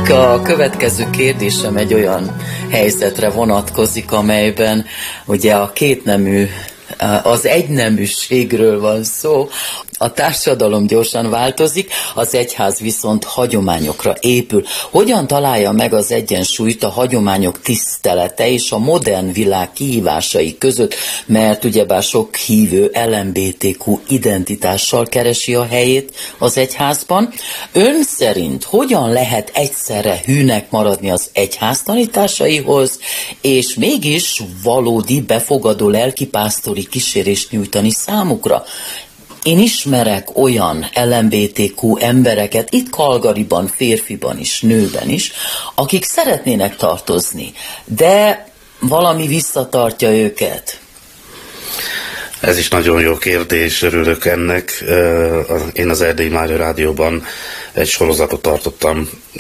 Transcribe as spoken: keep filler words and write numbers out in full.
A következő kérdésem egy olyan helyzetre vonatkozik, amelyben ugye a kétnemű, az egyneműségről van szó. A társadalom gyorsan változik, az egyház viszont hagyományokra épül. Hogyan találja meg az egyensúlyt a hagyományok tisztelete és a modern világ kihívásai között, mert ugyebár sok hívő el em bé té kú identitással keresi a helyét az egyházban. Ön szerint hogyan lehet egyszerre hűnek maradni az egyház tanításaihoz, és mégis valódi befogadó lelkipásztori kísérést nyújtani számukra? Én ismerek olyan el em bé té kú embereket, itt Calgaryban, férfiban is, nőben is, akik szeretnének tartozni, de valami visszatartja őket. Ez is nagyon jó kérdés, örülök ennek. Én az Erdélyi Mária Rádióban egy sorozatot tartottam